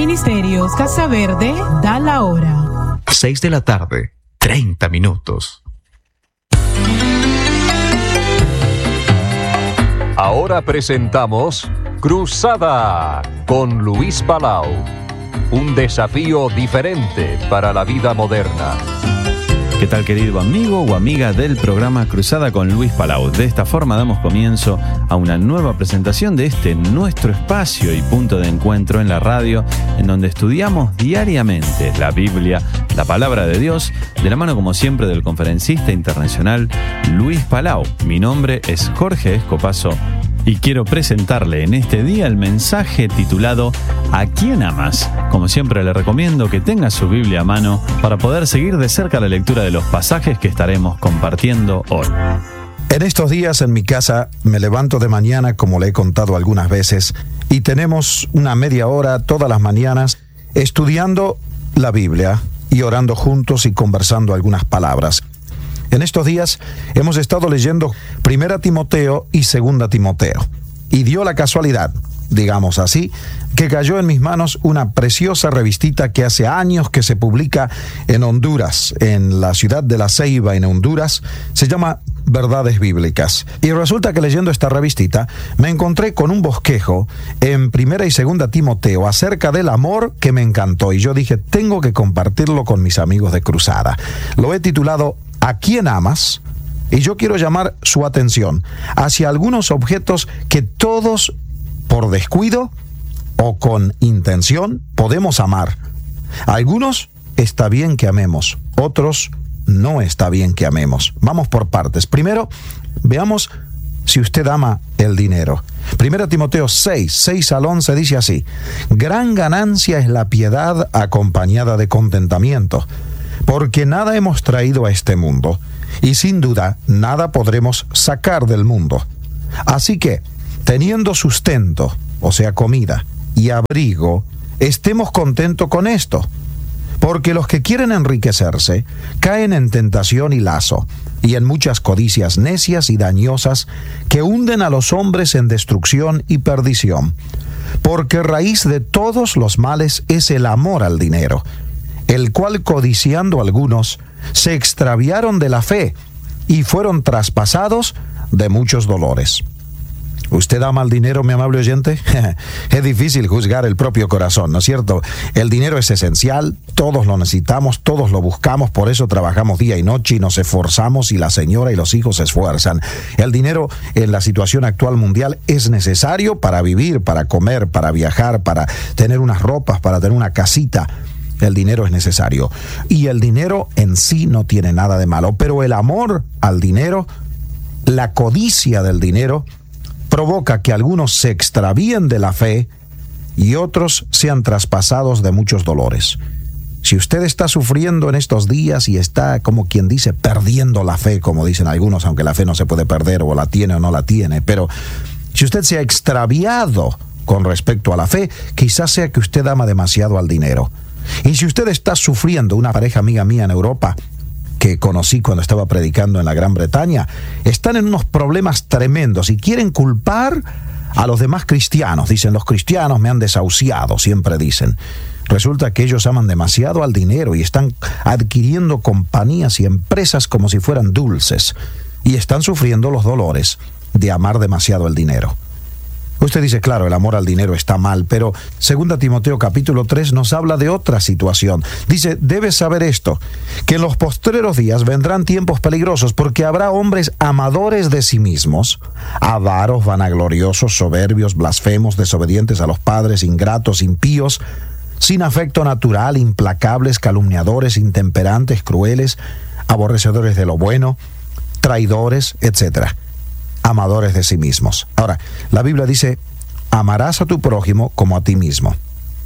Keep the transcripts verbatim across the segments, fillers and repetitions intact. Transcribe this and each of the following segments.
Ministerios Casa Verde da la hora. Seis de la tarde, treinta minutos. Ahora presentamos Cruzada con Luis Palau. Un desafío diferente para la vida moderna. ¿Qué tal, querido amigo o amiga del programa Cruzada con Luis Palau? De esta forma damos comienzo a una nueva presentación de este nuestro espacio y punto de encuentro en la radio, en donde estudiamos diariamente la Biblia, la palabra de Dios, de la mano como siempre del conferencista internacional Luis Palau. Mi nombre es Jorge Escopazo y quiero presentarle en este día el mensaje titulado ¿A quién amas? Como siempre le recomiendo que tenga su Biblia a mano para poder seguir de cerca la lectura de los pasajes que estaremos compartiendo hoy. En estos días en mi casa me levanto de mañana, como le he contado algunas veces, y tenemos una media hora todas las mañanas estudiando la Biblia y orando juntos y conversando algunas palabras. En estos días hemos estado leyendo Primera Timoteo y Segunda Timoteo. Y dio la casualidad, digamos así, que cayó en mis manos una preciosa revistita que hace años que se publica en Honduras, en la ciudad de La Ceiba, en Honduras. Se llama Verdades Bíblicas. Y resulta que leyendo esta revistita me encontré con un bosquejo en Primera y Segunda Timoteo acerca del amor que me encantó. Y yo dije, tengo que compartirlo con mis amigos de Cruzada. Lo he titulado ¿A quién amas? Y yo quiero llamar su atención hacia algunos objetos que todos, por descuido o con intención, podemos amar. Algunos está bien que amemos, otros no está bien que amemos. Vamos por partes. Primero, veamos si usted ama el dinero. Primera Timoteo seis, seis al once dice así: gran ganancia es la piedad acompañada de contentamiento, porque nada hemos traído a este mundo, y sin duda nada podremos sacar del mundo. Así que, teniendo sustento, o sea comida, y abrigo, estemos contentos con esto. Porque los que quieren enriquecerse caen en tentación y lazo, y en muchas codicias necias y dañosas que hunden a los hombres en destrucción y perdición. Porque raíz de todos los males es el amor al dinero, el cual codiciando algunos se extraviaron de la fe y fueron traspasados de muchos dolores. ¿Usted ama el dinero, mi amable oyente? Es difícil juzgar el propio corazón, ¿no es cierto? El dinero es esencial, todos lo necesitamos, todos lo buscamos, por eso trabajamos día y noche y nos esforzamos y la señora y los hijos se esfuerzan. El dinero en la situación actual mundial es necesario para vivir, para comer, para viajar, para tener unas ropas, para tener una casita. El dinero es necesario. Y el dinero en sí no tiene nada de malo, pero el amor al dinero, la codicia del dinero, provoca que algunos se extravíen de la fe y otros sean traspasados de muchos dolores. Si usted está sufriendo en estos días y está, como quien dice, perdiendo la fe, como dicen algunos, aunque la fe no se puede perder, o la tiene o no la tiene, pero si usted se ha extraviado con respecto a la fe, quizás sea que usted ama demasiado al dinero. Y si usted está sufriendo, una pareja amiga mía en Europa, que conocí cuando estaba predicando en la Gran Bretaña, están en unos problemas tremendos y quieren culpar a los demás cristianos. Dicen, los cristianos me han desahuciado, siempre dicen. Resulta que ellos aman demasiado al dinero y están adquiriendo compañías y empresas como si fueran dulces, y están sufriendo los dolores de amar demasiado el dinero. Usted dice, claro, el amor al dinero está mal, pero Segunda Timoteo capítulo tres nos habla de otra situación. Dice, debes saber esto, que en los postreros días vendrán tiempos peligrosos, porque habrá hombres amadores de sí mismos, avaros, vanagloriosos, soberbios, blasfemos, desobedientes a los padres, ingratos, impíos, sin afecto natural, implacables, calumniadores, intemperantes, crueles, aborrecedores de lo bueno, traidores, etcétera. Amadores de sí mismos. Ahora, la Biblia dice, amarás a tu prójimo como a ti mismo.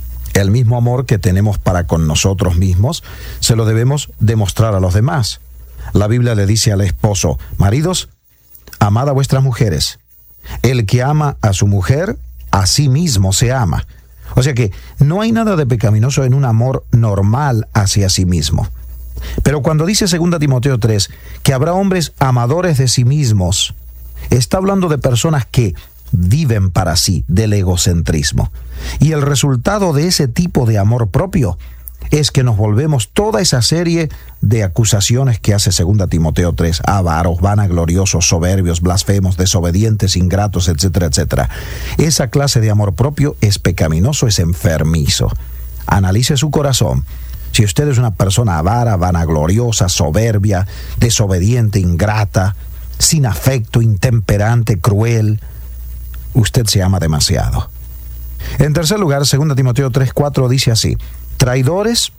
El mismo amor que tenemos para con nosotros mismos, se lo debemos demostrar a los demás. La Biblia le dice al esposo, maridos, amad a vuestras mujeres. El que ama a su mujer, a sí mismo se ama. O sea que no hay nada de pecaminoso en un amor normal hacia sí mismo. Pero cuando dice Segunda Timoteo tres, que habrá hombres amadores de sí mismos, está hablando de personas que viven para sí, del egocentrismo. Y el resultado de ese tipo de amor propio es que nos volvemos toda esa serie de acusaciones que hace segunda Timoteo tres, avaros, vanagloriosos, soberbios, blasfemos, desobedientes, ingratos, etcétera, etcétera. Esa clase de amor propio es pecaminoso, es enfermizo. Analice su corazón. Si usted es una persona avara, vanagloriosa, soberbia, desobediente, ingrata, sin afecto, intemperante, cruel, usted se ama demasiado. En tercer lugar, segunda Timoteo tres cuatro dice así: traidores,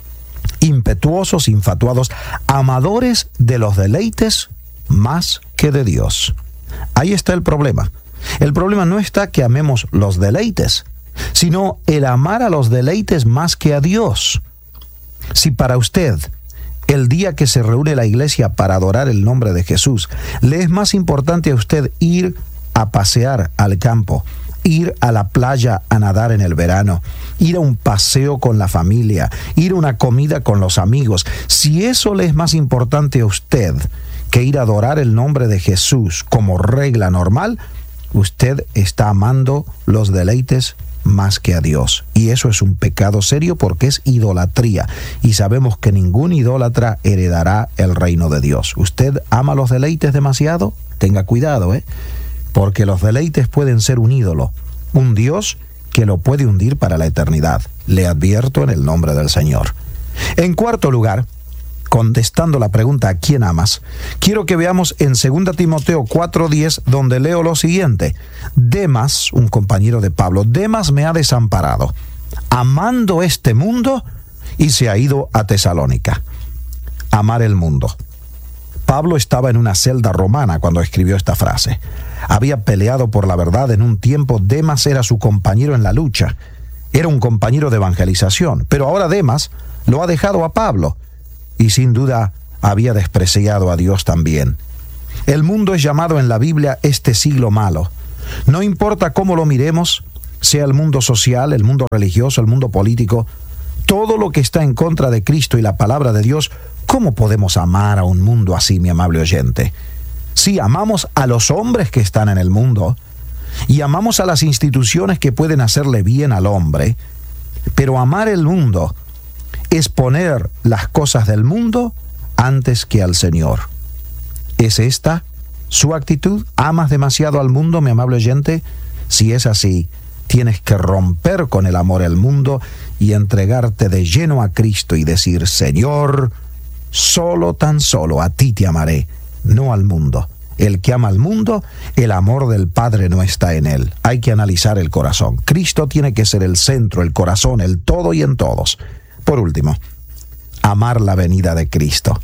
impetuosos, infatuados, amadores de los deleites más que de Dios. Ahí está el problema. El problema no está que amemos los deleites, sino el amar a los deleites más que a Dios. Si para usted el día que se reúne la iglesia para adorar el nombre de Jesús le es más importante a usted ir a pasear al campo, ir a la playa a nadar en el verano, ir a un paseo con la familia, ir a una comida con los amigos, si eso le es más importante a usted que ir a adorar el nombre de Jesús como regla normal, usted está amando los deleites más que a Dios. Y eso es un pecado serio porque es idolatría. Y sabemos que ningún idólatra heredará el reino de Dios. ¿Usted ama los deleites demasiado? Tenga cuidado, ¿eh? Porque los deleites pueden ser un ídolo, un Dios que lo puede hundir para la eternidad. Le advierto en el nombre del Señor. En cuarto lugar, contestando la pregunta ¿a quién amas?, quiero que veamos en segunda Timoteo cuatro diez, donde leo lo siguiente: Demas, un compañero de Pablo, Demas me ha desamparado, amando este mundo, y se ha ido a Tesalónica. Amar el mundo. Pablo estaba en una celda romana cuando escribió esta frase. Había peleado por la verdad en un tiempo. Demas era su compañero en la lucha. Era un compañero de evangelización. Pero ahora Demas lo ha dejado a Pablo. Y sin duda había despreciado a Dios también. El mundo es llamado en la Biblia este siglo malo. No importa cómo lo miremos, sea el mundo social, el mundo religioso, el mundo político, todo lo que está en contra de Cristo y la palabra de Dios. ¿Cómo podemos amar a un mundo así, mi amable oyente? Sí, amamos a los hombres que están en el mundo y amamos a las instituciones que pueden hacerle bien al hombre, pero amar el mundo es poner las cosas del mundo antes que al Señor. ¿Es esta su actitud? ¿Amas demasiado al mundo, mi amable oyente? Si es así, tienes que romper con el amor al mundo y entregarte de lleno a Cristo y decir: Señor, solo, tan solo a ti te amaré, no al mundo. El que ama al mundo, el amor del Padre no está en él. Hay que analizar el corazón. Cristo tiene que ser el centro, el corazón, el todo y en todos. Por último, amar la venida de Cristo.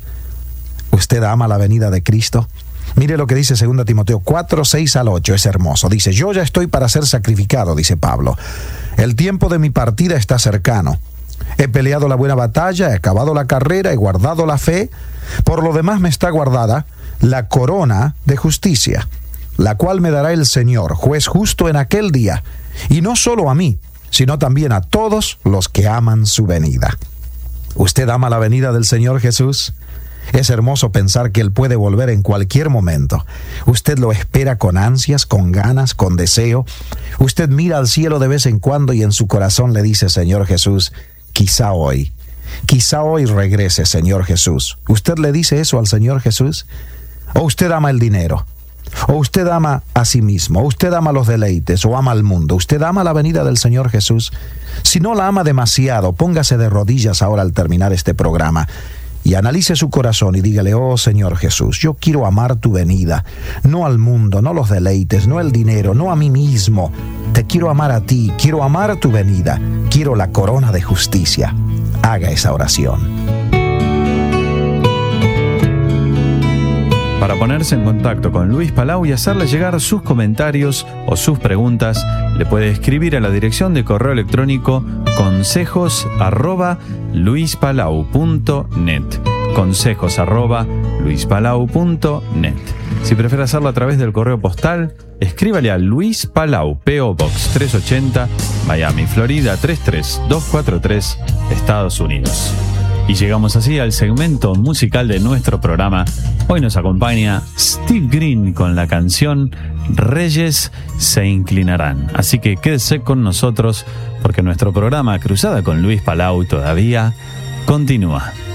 ¿Usted ama la venida de Cristo? Mire lo que dice segunda Timoteo cuatro, seis al ocho, es hermoso. Dice: yo ya estoy para ser sacrificado, dice Pablo. El tiempo de mi partida está cercano. He peleado la buena batalla, he acabado la carrera, he guardado la fe. Por lo demás me está guardada la corona de justicia, la cual me dará el Señor, juez justo en aquel día, y no solo a mí, sino también a todos los que aman su venida. ¿Usted ama la venida del Señor Jesús? Es hermoso pensar que Él puede volver en cualquier momento. Usted lo espera con ansias, con ganas, con deseo. Usted mira al cielo de vez en cuando y en su corazón le dice: Señor Jesús, quizá hoy, quizá hoy regrese, Señor Jesús. ¿Usted le dice eso al Señor Jesús? ¿O usted ama el dinero? ¿O usted ama a sí mismo? ¿O usted ama los deleites? ¿O ama al mundo? ¿Usted ama la venida del Señor Jesús? Si no la ama demasiado, póngase de rodillas ahora al terminar este programa y analice su corazón y dígale: oh Señor Jesús, yo quiero amar tu venida, no al mundo, no los deleites, no el dinero, no a mí mismo. Te quiero amar a ti, quiero amar tu venida, quiero la corona de justicia. Haga esa oración. Para ponerse en contacto con Luis Palau y hacerle llegar sus comentarios o sus preguntas, le puede escribir a la dirección de correo electrónico consejos arroba luispalau punto net. Consejos arroba luispalau punto net. Si prefiere hacerlo a través del correo postal, escríbale a Luis Palau, P O Box trescientos ochenta, Miami, Florida tres tres dos cuatro tres, Estados Unidos. Y llegamos así al segmento musical de nuestro programa. Hoy nos acompaña Steve Green con la canción reyes se inclinarán. Así que quédese con nosotros porque nuestro programa Cruzada con Luis Palau todavía continúa.